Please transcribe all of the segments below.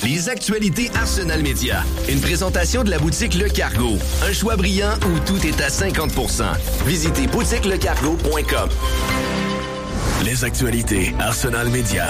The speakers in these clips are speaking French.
Les actualités Arsenal Média. Une présentation de la boutique Le Cargo. Un choix brillant où tout est à 50%. Visitez boutiquelecargo.com. Les actualités Arsenal Média.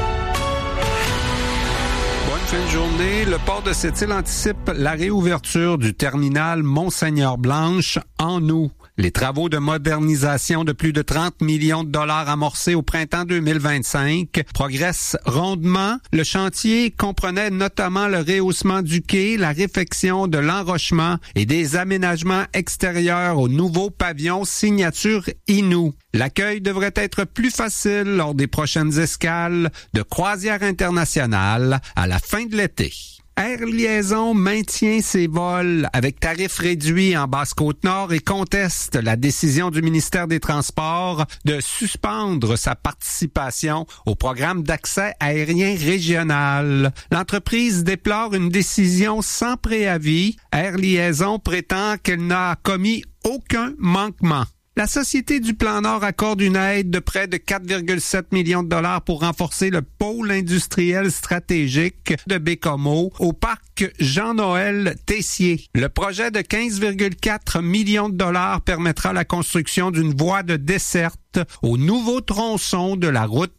Bonne fin de journée. Le port de Sept-Îles anticipe la réouverture du terminal Mont-Seigneur-Blanche en août. Les travaux de modernisation de plus de 30 millions de dollars amorcés au printemps 2025 progressent rondement. Le chantier comprenait notamment le rehaussement du quai, la réfection de l'enrochement et des aménagements extérieurs au nouveau pavillon signature Inou. L'accueil devrait être plus facile lors des prochaines escales de croisière internationale à la fin de l'été. Air Liaison maintient ses vols avec tarifs réduits en Basse-Côte-Nord et conteste la décision du ministère des Transports de suspendre sa participation au programme d'accès aérien régional. L'entreprise déplore une décision sans préavis. Air Liaison prétend qu'elle n'a commis aucun manquement. La Société du Plan Nord accorde une aide de près de 4,7 millions de dollars pour renforcer le pôle industriel stratégique de Bécomo au parc Jean-Noël Tessier. Le projet de 15,4 millions de dollars permettra la construction d'une voie de desserte au nouveau tronçon de la route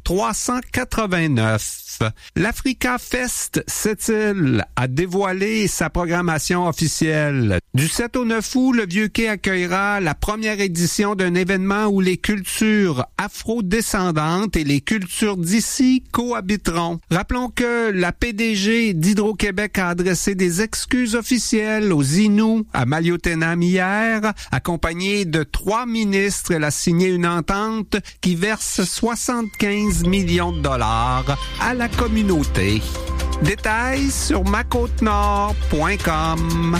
389. L'Africa Fest Sept-Îles a dévoilé sa programmation officielle. Du 7 au 9 août, le Vieux-Quai accueillera la première édition d'un événement où les cultures afro-descendantes et les cultures d'ici cohabiteront. Rappelons que la PDG d'Hydro-Québec a adressé des excuses officielles aux Inuits à Maliotenam hier. Accompagnée de 3 ministres, elle a signé une entente qui verse 75 millions de dollars à la communauté. Détails sur macôtenord.com.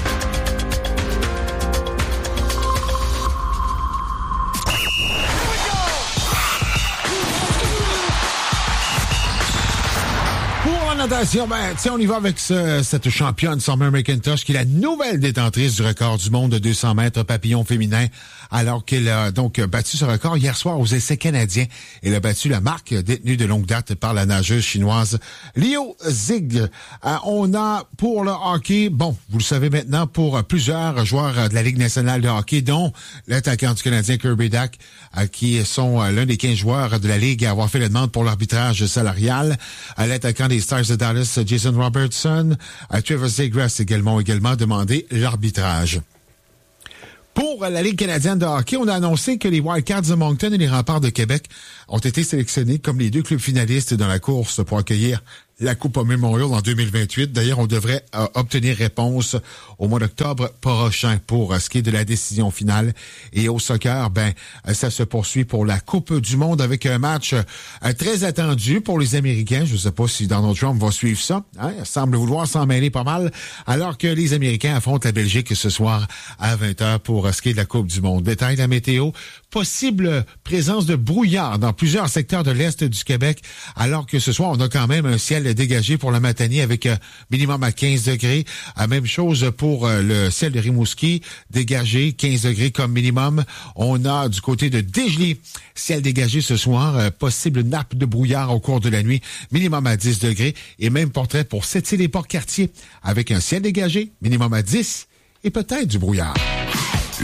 Natation, on y va avec cette championne Summer McIntosh qui est la nouvelle détentrice du record du monde de 200 mètres papillon féminin, alors qu'elle a donc battu ce record hier soir aux essais canadiens. Elle a battu la marque détenue de longue date par la nageuse chinoise Liu Zig. On a pour le hockey, vous le savez maintenant, pour plusieurs joueurs de la Ligue nationale de hockey, dont l'attaquant du Canadien Kirby Dach, qui sont l'un des 15 joueurs de la Ligue à avoir fait la demande pour l'arbitrage salarial. L'attaquant des Stars de Dallas, Jason Robertson, Trevor Zegras également demandé l'arbitrage. Pour la Ligue canadienne de hockey, on a annoncé que les Wildcats de Moncton et les Remparts de Québec ont été sélectionnés comme les deux clubs finalistes dans la course pour accueillir la Coupe Memorial en 2028. D'ailleurs, on devrait obtenir réponse au mois d'octobre prochain pour ce qui est de la décision finale. Et au soccer, ça se poursuit pour la Coupe du monde avec un match très attendu pour les Américains. Je ne sais pas si Donald Trump va suivre ça. Il semble vouloir s'en mêler pas mal, alors que les Américains affrontent la Belgique ce soir à 20h pour ce qui est de la Coupe du monde. Détail de la météo. Possible présence de brouillard dans plusieurs secteurs de l'Est du Québec, alors que ce soir, on a quand même un ciel dégagé pour la matinée avec minimum à 15 degrés. Même chose pour le ciel de Rimouski, dégagé, 15 degrés comme minimum. On a du côté de Dégelé, ciel dégagé ce soir, possible nappe de brouillard au cours de la nuit, minimum à 10 degrés. Et même portrait pour Sept-Îles et Port-Cartier, avec un ciel dégagé, minimum à 10 et peut-être du brouillard.